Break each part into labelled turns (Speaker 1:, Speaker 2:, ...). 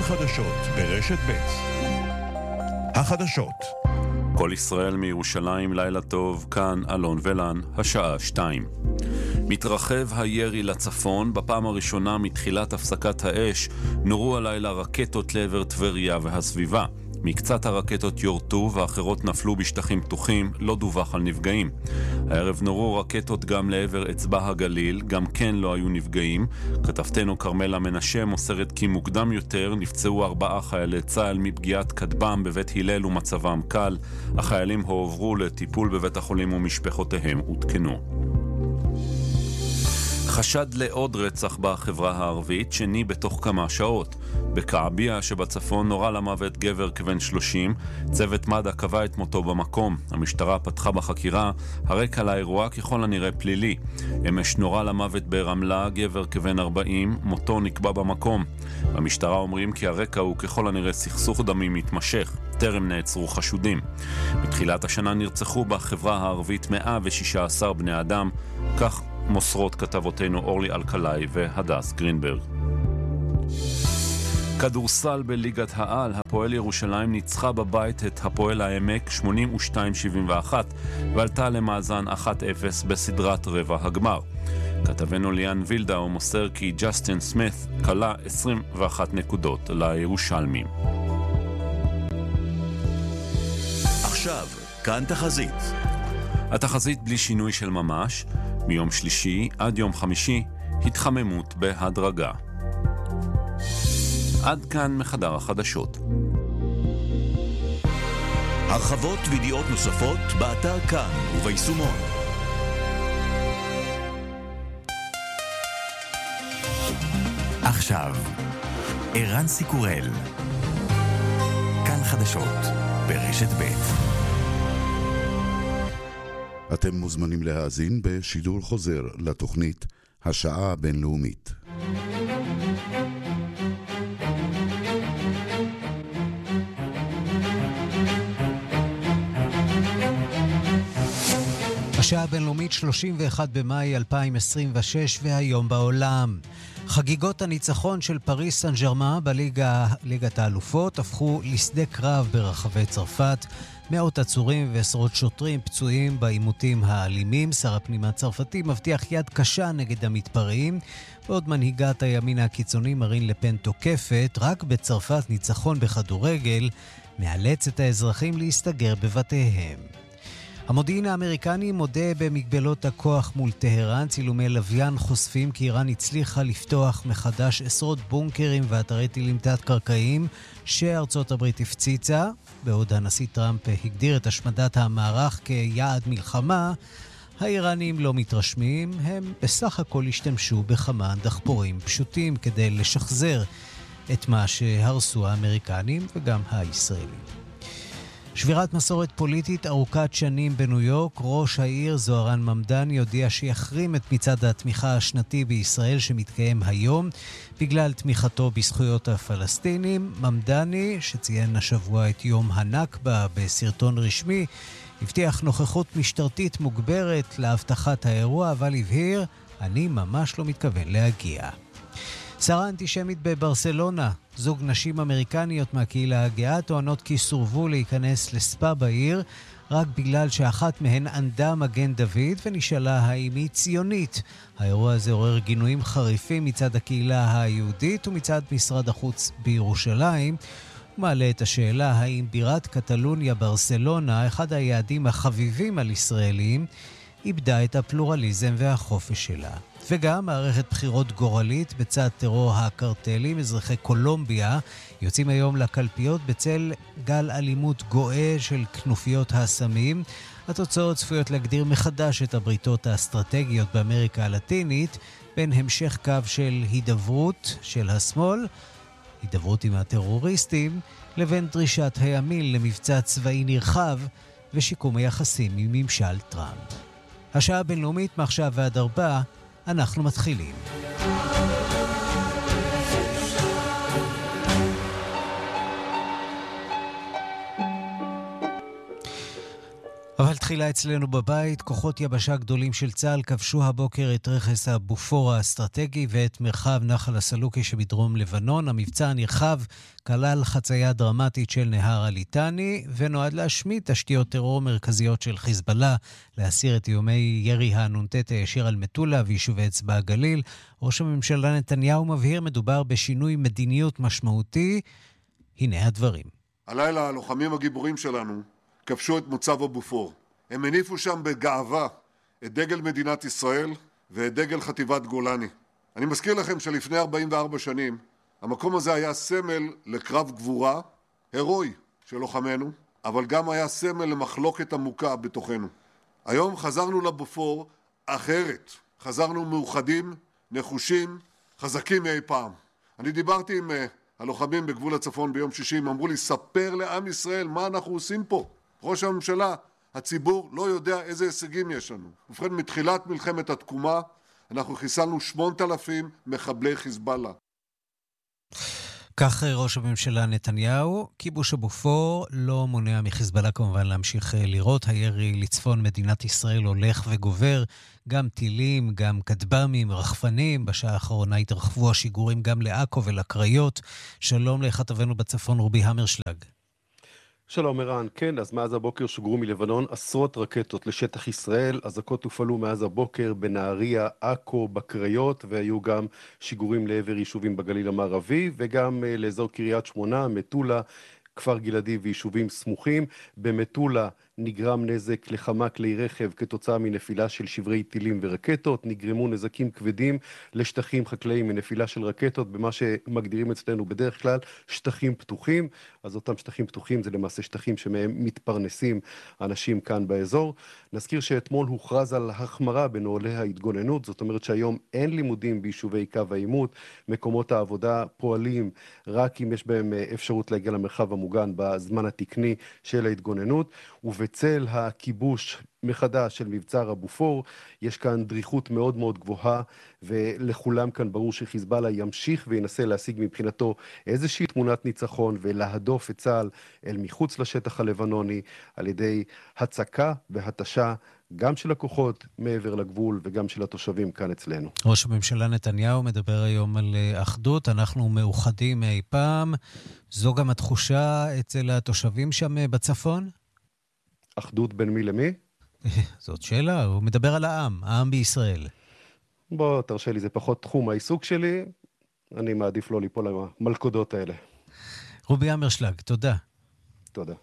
Speaker 1: חדשות ברשת ב'. החדשות.
Speaker 2: כל ישראל מירושלים, לילה טוב, כאן אלון ולן, השעה 2. מתרחב הירי לצפון. בפעם הראשונה מתחילת הפסקת האש נורו הלילה רקטות לעבר טבריה והסביבה. מקצת הרקטות יורטו ואחרות נפלו בשטחים פתוחים, לא דווח על נפגעים. הערב נורו רקטות גם לעבר אצבע הגליל, גם כן לא היו נפגעים. כתבתנו קרמלה מנשה מוסרת כי מוקדם יותר נפצעו 4 חיילי צה"ל מפגיעת כטב"ם בבית הלל ומצבם קל. החיילים הועברו לטיפול בבית החולים ומשפחותיהם עודכנו. חשד לעוד רצח בחברה הערבית, שני בתוך כמה שעות. בקעביה שבצפון נורה למוות גבר כבן 30, צוות מד"א קבע את מותו במקום. המשטרה פתחה בחקירה, הרקע לאירוע ככל הנראה פלילי. אמש נורה למוות ברמלה, גבר כבן 40, מותו נקבע במקום. במשטרה אומרים כי הרקע הוא ככל הנראה סכסוך דמים מתמשך. טרם נעצרו חשודים. בתחילת השנה נרצחו בחברה הערבית 116 בני אדם, כך מוסרות כתבותינו אורלי אלקלעי והדס גרינברג. כדורסל בליגת העל, הפועל ירושלים ניצחה בבית את הפועל העמק 82-71 ועלתה למאזן 1-0 בסדרת רבע הגמר. כתבנו ליאן וילדאו מוסר כי ג'סטין סמית קלה 21 נקודות לירושלמים.
Speaker 1: עכשיו, כאן תחזית.
Speaker 2: התחזית בלי שינוי של ממש, מיום שלישי עד יום חמישי, התחממות בהדרגה. עד כאן מחדר החדשות.
Speaker 1: הרחבות וידיעות נוספות באתר כאן וביישומון. עכשיו, ערן סיקורל. כאן חדשות ברשת ב'.
Speaker 3: אתם מוזמנים להאזין בשידור חוזר לתוכנית השעה הבינלאומית.
Speaker 4: השעה הבינלאומית 31 במאי 2026 והיום בעולם. חגיגות הניצחון של פריס סן ז'רמן בליגת האלופות הפכו לשדה קרב ברחבי צרפת. מאות עצורים ועשרות שוטרים פצועים בעימותים האלימים. שר הפנים הצרפתי מבטיח יד קשה נגד המתפרעים, ועוד מנהיגת הימין הקיצוני מרין לפן תוקפת. רק בצרפת ניצחון בכדורגל מאלץ את האזרחים להסתגר בבתיהם. המודיעין האמריקני מודה במגבלות הכוח מול טהרן. צילומי לוויין חושפים כי איראן הצליחה לפתוח מחדש עשרות בונקרים ואתרי טילים תת-קרקעיים שארצות הברית הפציצה. בעוד הנשיא טראמפ הגדיר את השמדת המערך כיעד מלחמה, האיראנים לא מתרשמים. הם בסך הכל השתמשו בכמה דחפורים פשוטים כדי לשחזר את מה שהרסו האמריקנים וגם הישראלים. שבירת מסורת פוליטית ארוכת שנים בניו יורק. ראש העיר זוהרן ממדני הודיע שיחרים את מצעד התמיכה השנתי בישראל שמתקיים היום בגלל תמיכתו בזכויות הפלסטינים. ממדני, שציין השבוע את יום הנכבה בסרטון רשמי, הבטיח נוכחות משטרתית מוגברת להבטחת האירוע, אבל הבהיר, אני ממש לא מתכוון להגיע. שרה אנטישמית בברסלונה. זוג נשים אמריקניות מהקהילה הגאה טוענות כי סורבו להיכנס לספה בעיר רק בגלל שאחת מהן ענדה מגן דוד ונשאלה האם היא ציונית. האירוע הזה עורר גינויים חריפים מצד הקהילה היהודית ומצד משרד החוץ בירושלים. הוא מעלה את השאלה האם בירת קטלוניה ברסלונה, אחד היעדים החביבים על ישראלים, איבדה את הפלורליזם והחופש שלה. וגם מערכת בחירות גורלית בצד טרור הקרטלים. אזרחי קולומביה יוצאים היום לקלפיות בצל גל אלימות גואה של כנופיות הסמים. התוצאות צפויות להגדיר מחדש את הבריתות האסטרטגיות באמריקה הלטינית, בין המשך קו של הידברות של השמאל, הידברות עם הטרוריסטים, לבין דרישת הימין למבצע צבאי נרחב ושיקום היחסים עם ממשל טראמפ. השעה הבינלאומית מעכשיו ועד 4, אנחנו מתחילים. אבל תחילה אצלנו בבית, כוחות יבשה גדולים של צה"ל כבשו הבוקר את רכס הבופור האסטרטגי ואת מרחב נחל הסלוקי שבדרום לבנון. המבצע הנרחב כלל חצייה דרמטית של נהר הליטני ונועד להשמיד תשתיות טרור מרכזיות של חיזבאללה, להסיר את איומי ירי הנ"ט הישיר על מטולה ויישובי אצבע הגליל. ראש הממשלה נתניהו מבהיר מדובר בשינוי מדיניות משמעותי. הנה הדברים.
Speaker 5: הלילה הלוחמים הגיבורים שלנו כבשו את מוצב הבופור. הם הניפו שם בגאווה את דגל מדינת ישראל ואת דגל חטיבת גולני. אני מזכיר לכם שלפני 44 שנים המקום הזה היה סמל לקרב גבורה הירואי של לוחמינו, אבל גם היה סמל למחלוקת עמוקה בתוכנו. היום חזרנו לבופור אחרת. חזרנו מאוחדים, נחושים, חזקים מאי פעם. אני דיברתי עם הלוחמים בגבול הצפון ביום שישי, הם אמרו לי, ספר לעם ישראל מה אנחנו עושים פה. ראש הממשלה, הציבור לא יודע איזה הישגים יש לנו. ובכן, מתחילת מלחמת התקומה, אנחנו חיסלנו 8,000 מחבלי חיזבאללה.
Speaker 4: כך ראש הממשלה נתניהו. כיבוש הבופור לא מונע מחיזבאללה כמובן להמשיך לירות. הירי לצפון מדינת ישראל הולך וגובר. גם טילים, גם כטב"מים, רחפנים. בשעה האחרונה התרחבו השיגורים גם לעכו ולקריות. שלום לכתבנו בצפון רובי המרשלג.
Speaker 6: שלום ערן, כן, אז מאז הבוקר שוגרו מלבנון עשרות רקטות לשטח ישראל, אזעקות הופעלו מאז הבוקר בנהריה, עכו, בקריות, והיו גם שיגורים לעבר יישובים בגליל המערבי, וגם לאזור קריית שמונה, מטולה, כפר גלעדי ויישובים סמוכים. במטולה נגרם נזק לכמה כלי רכב כתוצאה מנפילה של שברי טילים ורקטות, נגרמו נזקים כבדים לשטחים חקלאיים מנפילה של רקטות, במה שמגדירים אצלנו בדרך כלל שטחים פתוחים. אז אותם שטחים פתוחים זה למעשה שטחים שמהם מתפרנסים אנשים כאן באזור. נזכיר שאתמול הוכרז על החמרה בנוהלי ההתגוננות, זאת אומרת שהיום אין לימודים ביישובי קו העימות, מקומות העבודה פועלים רק אם יש בהם אפשרות להגיע למרחב המוגן בזמן התקני של ההתגוננות. ובצל הכיבוש מחדש של מבצע הבופור, יש כאן דריכות מאוד מאוד גבוהה, ולכולם כאן ברור שחיזבאללה ימשיך וינסה להשיג מבחינתו איזושהי תמונת ניצחון, ולהדוף את צה"ל אל מחוץ לשטח הלבנוני, על ידי הצקה והתשה גם של הכוחות מעבר לגבול וגם של התושבים כאן אצלנו.
Speaker 4: ראש הממשלה נתניהו מדבר היום על אחדות, אנחנו מאוחדים מאי פעם. זו גם התחושה אצל התושבים שם בצפון?
Speaker 6: אחדות בין מי למי?
Speaker 4: זאת שאלה, הוא מדבר על העם בישראל.
Speaker 6: בוא, תרשה לי, זה פחות תחום העיסוק שלי, אני מעדיף לא ליפול למלכודות האלה.
Speaker 4: רובי המרשלג, תודה.
Speaker 6: תודה.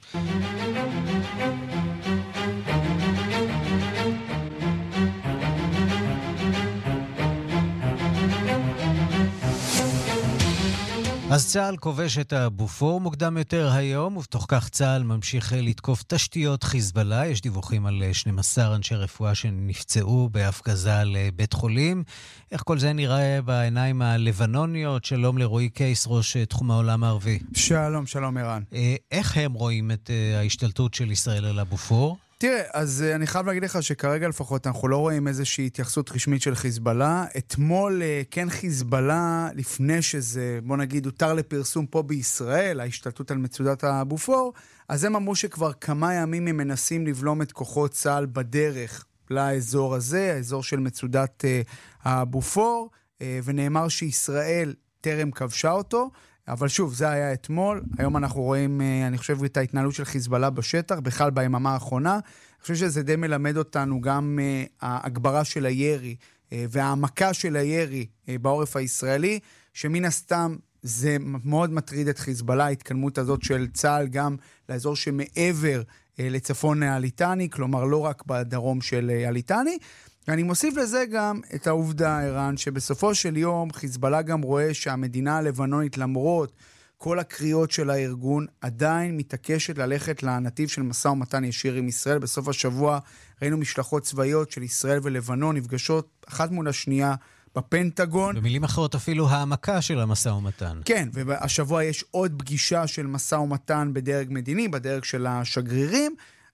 Speaker 6: אז צה"ל כובש את הבופור מוקדם יותר היום, ובתוך כך צה"ל ממשיך לתקוף תשתיות חיזבאללה. יש דיווחים על 12 אנשי רפואה שנפצעו בהפגזה לבית חולים. איך כל זה נראה בעיניים הלבנוניות? שלום לרועי קייס, ראש תחום העולם הערבי.
Speaker 7: שלום, שלום ערן.
Speaker 4: איך הם רואים את ההשתלטות של ישראל על הבופור?
Speaker 7: תראה, אז אני חייב להגיד לך שכרגע לפחות אנחנו לא רואים איזושהי התייחסות רשמית של חיזבאללה. אתמול כן חיזבאללה, לפני שזה, בוא נגיד, הותר לפרסום פה בישראל, ההשתלטות על מצודת הבופור, אז הם אמרו שכבר כמה ימים הם מנסים לבלום את כוחות צה"ל בדרך לאזור הזה, האזור של מצודת הבופור, ונאמר שישראל טרם כבשה אותו, אבל שוב, זה היה אתמול. היום אנחנו רואים, אני חושב, את ההתנהלות של חיזבאללה בשטח, בכלל ביממה האחרונה. אני חושב שזה די מלמד אותנו גם ההגברה של הירי והעמקה של הירי בעורף הישראלי, שמן הסתם זה מאוד מטריד את חיזבאללה, ההתקדמות הזאת של צה"ל גם לאזור שמעבר לצפון הליטני, כלומר לא רק בדרום של הליטני. ואני מוסיף לזה גם את העובדה, ערן, שבסופו של יום חיזבאללה גם רואה שהמדינה הלבנונית, למרות כל הקריאות של הארגון, עדיין מתעקשת ללכת לנתיב של משא ומתן ישיר עם ישראל. בסוף השבוע ראינו משלחות צבאיות של ישראל ולבנון, נפגשות אחת מול השנייה בפנטגון. במילים אחרות אפילו העמקה של המשא ומתן. כן, והשבוע יש עוד פגישה של משא ומתן בדרג מדיני, בדרג של השגרירים.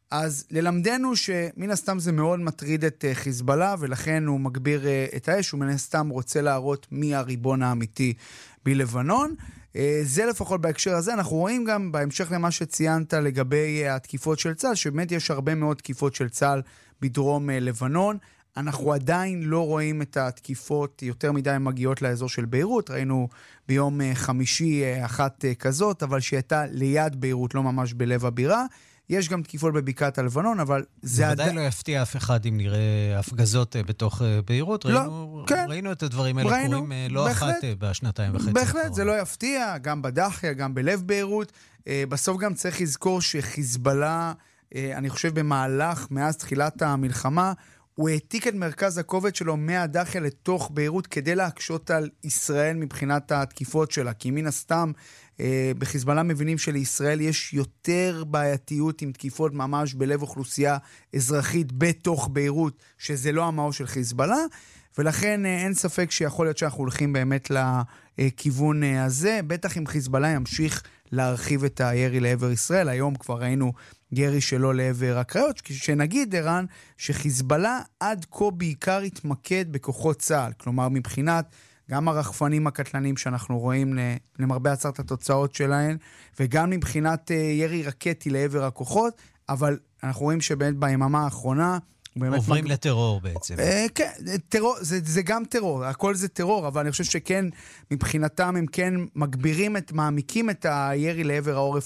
Speaker 7: אז ללמדנו שמן הסתם זה מאוד מטריד את חיזבאללה, ולכן הוא מגביר את האש, הוא מן הסתם רוצה להראות מי הריבון האמיתי בלבנון. זה לפחות בהקשר הזה. אנחנו רואים גם בהמשך למה שציינת לגבי התקיפות של צה"ל, שבאמת יש הרבה מאוד תקיפות של צה"ל בדרום לבנון. אנחנו עדיין לא רואים את התקיפות יותר מדי מגיעות לאזור של ביירות. ראינו ביום חמישי אחת כזאת, אבל שהייתה ליד ביירות, לא ממש בלב הבירה. יש גם תקיפות בבקעת הלבנון, אבל
Speaker 4: זה ודאי לא יפתיע אף אחד אם נראה הפגזות בתוך ביירות. ראינו את הדברים האלה קורים לא אחת בשנתיים וחצי.
Speaker 7: בהחלט, זה לא יפתיע, גם בדחיה, גם בלב ביירות. בסוף גם צריך לזכור שחיזבאללה, אני חושב במהלך, מאז תחילת המלחמה, הוא העתיק את מרכז הכובד שלו מהדחיה לתוך ביירות כדי להקשות על ישראל מבחינת התקיפות שלה. כי מן הסתם בחיזבאללה מבינים שלישראל יש יותר בעייתיות עם תקיפות ממש בלב אוכלוסייה אזרחית בתוך ביירות, שזה לא המעוז של חיזבאללה, ולכן אין ספק שיכול להיות שאנחנו הולכים באמת לכיוון הזה, בטח אם חיזבאללה ימשיך להרחיב את הירי לעבר ישראל. היום כבר ראינו ירי שלו לעבר הקריות, שנגיד ערן שחיזבאללה עד כה בעיקר התמקד בכוחות צה"ל, כלומר מבחינת גם הרחפנים הקטלניים שאנחנו רואים למרבה הצער את התוצאות שלהן, וגם מבחינת ירי רקטי לעבר הכוחות, אבל אנחנו רואים שבאמת ביממה האחרונה
Speaker 4: עוברים לטרור בעצם.
Speaker 7: כן, טרור, זה גם טרור, הכל זה טרור, אבל אני חושב שכן, מבחינתם הם כן מגבירים מעמיקים את הירי לעבר העורף